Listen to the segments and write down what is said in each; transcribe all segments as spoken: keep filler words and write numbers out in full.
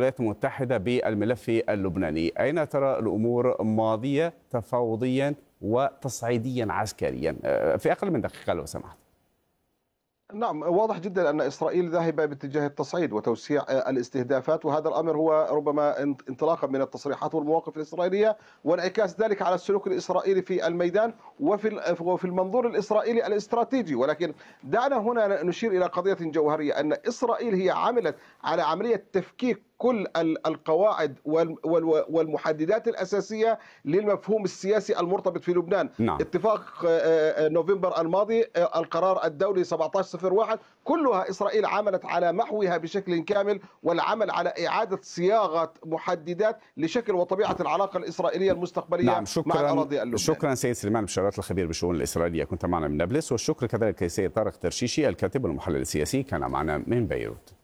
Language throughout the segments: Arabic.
الولايات المتحدة بالملف اللبناني. أين ترى الأمور ماضية تفاوضيا وتصعيديا عسكريا؟ في أقل من دقيقة لو سمحت. نعم، واضح جدا أن إسرائيل ذاهبة باتجاه التصعيد وتوسيع الاستهدافات، وهذا الأمر هو ربما انطلاقا من التصريحات والمواقف الإسرائيلية وانعكاس ذلك على السلوك الإسرائيلي في الميدان وفي وفي المنظور الإسرائيلي الاستراتيجي. ولكن دعنا هنا نشير إلى قضية جوهرية، أن إسرائيل هي عملت على عملية تفكيك كل القواعد والمحددات الأساسية للمفهوم السياسي المرتبط في لبنان. نعم. اتفاق نوفمبر الماضي، القرار الدولي سبعة عشر صفر واحد، كلها إسرائيل عملت على محوها بشكل كامل والعمل على إعادة صياغة محددات لشكل وطبيعة العلاقة الإسرائيلية المستقبلية. نعم. شكرا. مع الأراضي اللبنانية. شكرا سيد سليمان بشارات الخبير بالشؤون الإسرائيلية، كنت معنا من نابلس. والشكر كذلك سيد طارق ترشيشي الكاتب والمحلل السياسي، كان معنا من بيروت.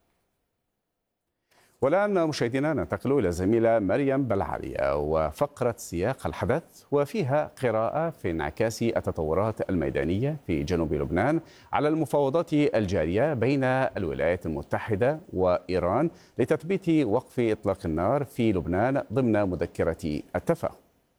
والآن مشاهدينا ننتقل إلى الزميلة مريم بلعلية وفقرة سياق الحدث، وفيها قراءة في انعكاس التطورات الميدانية في جنوب لبنان على المفاوضات الجارية بين الولايات المتحدة وإيران لتثبيت وقف إطلاق النار في لبنان ضمن مذكرة التفاهم.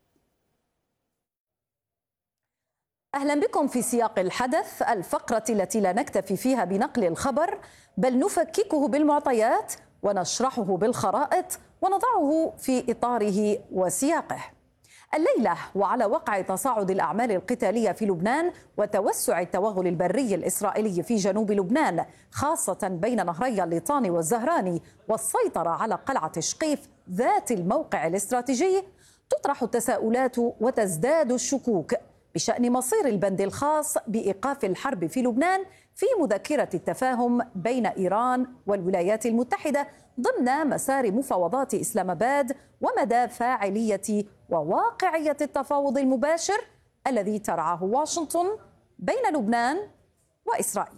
أهلا بكم في سياق الحدث، الفقرة التي لا نكتفي فيها بنقل الخبر بل نفككه بالمعطيات ونشرحه بالخرائط ونضعه في إطاره وسياقه. الليلة وعلى وقع تصاعد الأعمال القتالية في لبنان وتوسع التوغل البري الإسرائيلي في جنوب لبنان، خاصة بين نهري الليطاني والزهراني، والسيطرة على قلعة شقيف ذات الموقع الاستراتيجي، تطرح التساؤلات وتزداد الشكوك بشأن مصير البند الخاص بإيقاف الحرب في لبنان في مذكرة التفاهم بين إيران والولايات المتحدة ضمن مسار مفاوضات إسلام آباد، ومدى فاعلية وواقعية التفاوض المباشر الذي ترعاه واشنطن بين لبنان وإسرائيل.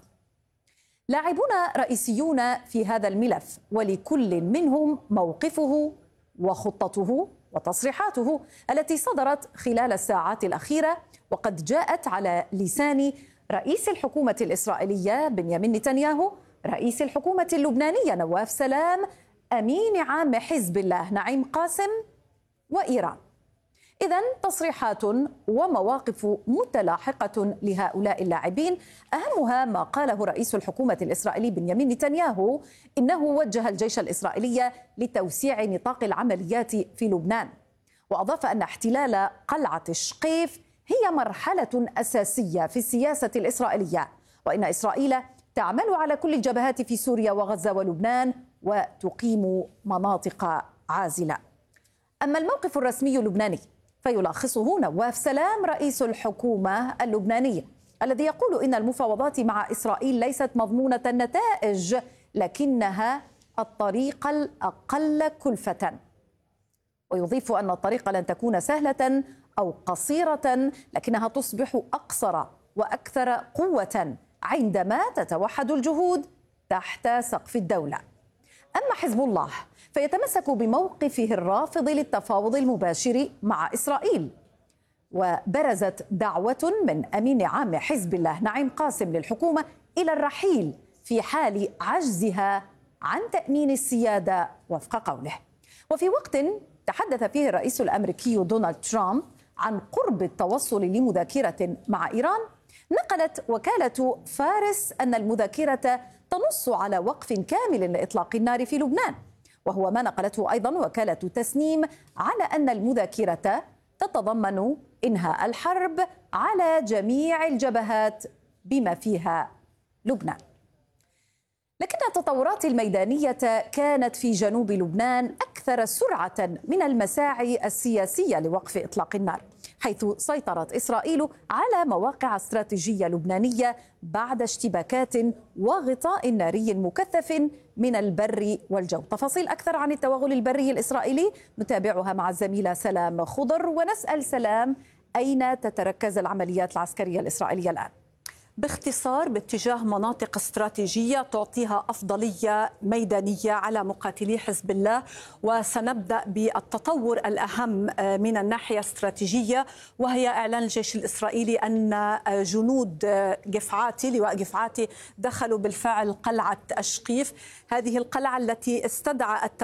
لاعبون رئيسيون في هذا الملف، ولكل منهم موقفه وخطته وتصريحاته التي صدرت خلال الساعات الأخيرة، وقد جاءت على لسان رئيس الحكومة الإسرائيلية بنيامين نتنياهو، رئيس الحكومة اللبنانية نواف سلام، أمين عام حزب الله نعيم قاسم، وإيران. إذن تصريحات ومواقف متلاحقة لهؤلاء اللاعبين، أهمها ما قاله رئيس الحكومة الإسرائيلي بنيامين نتنياهو إنه وجه الجيش الإسرائيلي لتوسيع نطاق العمليات في لبنان، وأضاف أن احتلال قلعة شقيف هي مرحلة أساسية في السياسة الإسرائيلية، وإن إسرائيل تعمل على كل الجبهات في سوريا وغزة ولبنان وتقيم مناطق عازلة. أما الموقف الرسمي اللبناني فيلخصه نواف سلام رئيس الحكومة اللبنانية، الذي يقول إن المفاوضات مع إسرائيل ليست مضمونة النتائج، لكنها الطريق الأقل كلفة. ويضيف أن الطريق لن تكون سهلة أو قصيرة، لكنها تصبح أقصر وأكثر قوة عندما تتوحد الجهود تحت سقف الدولة. أما حزب الله فيتمسك بموقفه الرافض للتفاوض المباشر مع إسرائيل، وبرزت دعوة من أمين عام حزب الله نعيم قاسم للحكومة إلى الرحيل في حال عجزها عن تأمين السيادة وفق قوله. وفي وقت تحدث فيه الرئيس الأمريكي دونالد ترامب عن قرب التوصل لمذاكرة مع إيران، نقلت وكالة فارس أن المذاكرة تنص على وقف كامل لإطلاق النار في لبنان، وهو ما نقلته أيضا وكالة تسنيم على أن المذاكرة تتضمن إنهاء الحرب على جميع الجبهات بما فيها لبنان. لكن التطورات الميدانية كانت في جنوب لبنان أكثر سرعة من المساعي السياسية لوقف إطلاق النار، حيث سيطرت إسرائيل على مواقع استراتيجية لبنانية بعد اشتباكات وغطاء ناري مكثف من البر والجو. تفاصيل أكثر عن التوغل البري الإسرائيلي نتابعها مع الزميلة سلام خضر، ونسأل سلام أين تتركز العمليات العسكرية الإسرائيلية الآن؟ باختصار باتجاه مناطق استراتيجية تعطيها أفضلية ميدانية على مقاتلي حزب الله، وسنبدأ بالتطور الأهم من الناحية الاستراتيجية، وهي إعلان الجيش الإسرائيلي أن جنود جفعاتي لواء جفعاتي دخلوا بالفعل قلعة أشقيف، هذه القلعة التي استدعى